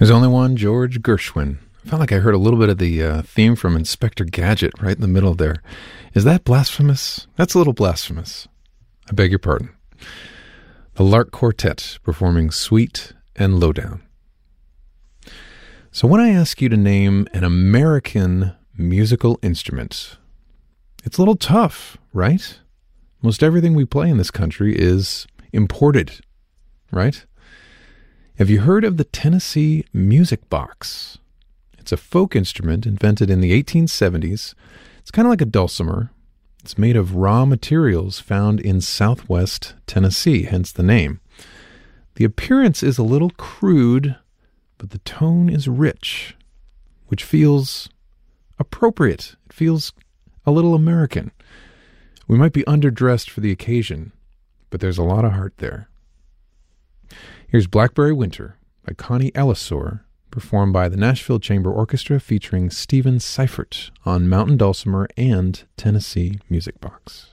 There's only one George Gershwin. I felt like I heard a little bit of the theme from Inspector Gadget right in the middle there. Is that blasphemous? That's a little blasphemous. I beg your pardon. The Lark Quartet performing Sweet and Lowdown. So when I ask you to name an American musical instrument, it's a little tough, right? Most everything we play in this country is imported, right? Have you heard of the Tennessee Music Box? It's a folk instrument invented in the 1870s. It's kind of like a dulcimer. It's made of raw materials found in southwest Tennessee, hence the name. The appearance is a little crude, but the tone is rich, which feels appropriate. It feels a little American. We might be underdressed for the occasion, but there's a lot of heart there. Here's Blackberry Winter by Connie Ellisor, performed by the Nashville Chamber Orchestra featuring Stephen Seifert on Mountain Dulcimer and Tennessee Music Box.